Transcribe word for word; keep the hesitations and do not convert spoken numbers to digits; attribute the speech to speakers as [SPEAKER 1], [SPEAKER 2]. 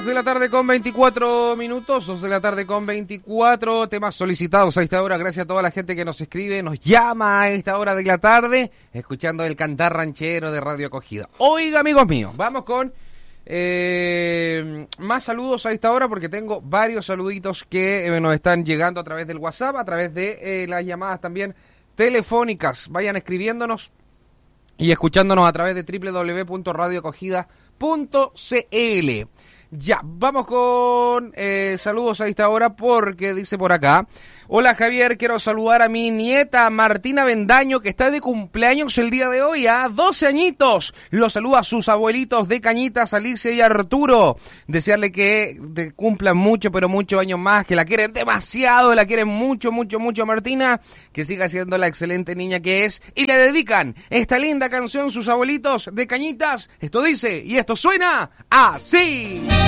[SPEAKER 1] dos de la tarde con veinticuatro minutos, dos de la tarde con veinticuatro, temas solicitados a esta hora, gracias a toda la gente que nos escribe, nos llama a esta hora de la tarde, escuchando el cantar ranchero de Radio Acogida. Oiga, amigos míos, vamos con eh, más saludos a esta hora porque tengo varios saluditos que eh, nos están llegando a través del WhatsApp, a través de eh, las llamadas también telefónicas. Vayan escribiéndonos y escuchándonos a través de doble u doble u doble u punto radio acogida punto c l. Ya, vamos con eh, saludos a esta hora porque dice por acá: hola Javier, quiero saludar a mi nieta Martina Bendaño que está de cumpleaños el día de hoy, a doce añitos. Los saluda a sus abuelitos de Cañitas, Alicia y Arturo. Desearle que te cumplan mucho, pero muchos años más, que la quieren demasiado, la quieren mucho, mucho, mucho a Martina, que siga siendo la excelente niña que es, y le dedican esta linda canción sus abuelitos de Cañitas. Esto dice, y esto suena así.